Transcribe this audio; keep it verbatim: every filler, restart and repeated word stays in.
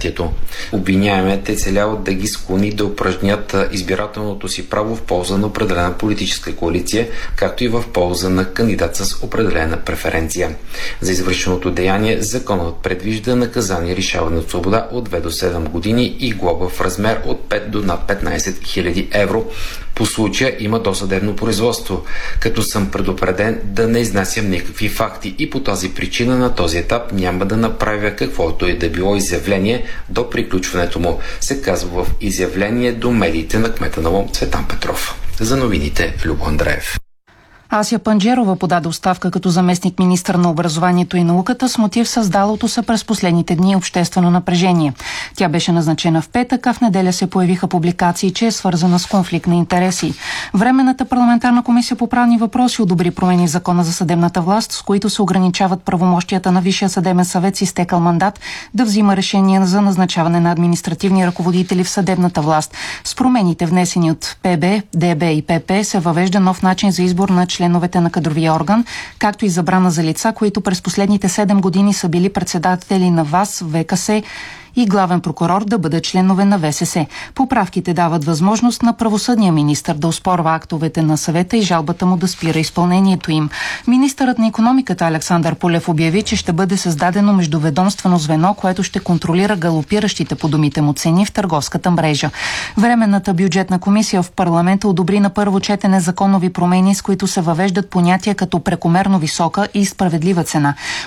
предприятието. Обвиняемият е целял да ги склони да упражнят избирателното си право в полза на определена политическа коалиция, както и в полза на кандидат с определена преференция. За извършеното деяние законът предвижда наказание лишаване от свобода от две до седем години и глоба в размер от пет до над петнайсет хиляди евро. По случая има досъдебно производство, като съм предупреден да не изнасям никакви факти и по тази причина на този етап няма да направя каквото и да било изявление до приключването му, се казва в изявление до медиите на кмета на Лом Цветан Петров. За новините Любо Андреев. Ася Панджерова подаде оставка като заместник-министър на образованието и науката с мотив създалото се през последните дни обществено напрежение. Тя беше назначена в петък, а в неделя се появиха публикации, че е свързана с конфликт на интереси. Временната парламентарна комисия по правни въпроси одобри промени в Закона за съдебната власт, с които се ограничават правомощията на Висшия съдебен съвет с изтекал мандат да взима решения за назначаване на административни ръководители в съдебната власт. С промените, внесени от ПБ, ДБ и ПП, се въвежда нов начин за избор на членовете на кадровия орган, както и забрана за лица, които през последните седем години са били председатели на ВАС, ВКС и главен прокурор да бъдат членове на ВСС. Поправките дават възможност на правосъдния министър да оспорва актовете на съвета и жалбата му да спира изпълнението им. Министърът на икономиката Александър Пулев обяви, че ще бъде създадено междуведомствено звено, което ще контролира галопиращите по думите му цени в търговската мрежа. Временната бюджетна комисия в парламента одобри на първо четене законови промени, с които се въвеждат понятия като прекомерно висока и справедлива цена.